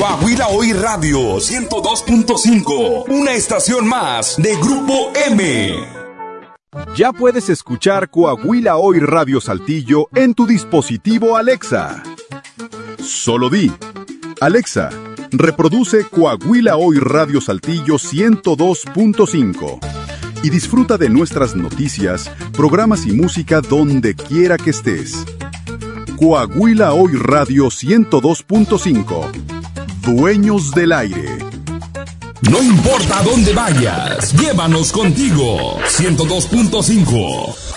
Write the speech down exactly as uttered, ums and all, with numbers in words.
Coahuila Hoy Radio ciento dos punto cinco, una estación más de Grupo M. Ya puedes escuchar Coahuila Hoy Radio Saltillo en tu dispositivo Alexa. Solo di: Alexa, reproduce Coahuila Hoy Radio Saltillo ciento dos punto cinco y disfruta de nuestras noticias, programas y música donde quiera que estés. Coahuila Hoy Radio ciento dos punto cinco. Dueños del aire. No importa dónde vayas, llévanos contigo. ciento dos punto cinco.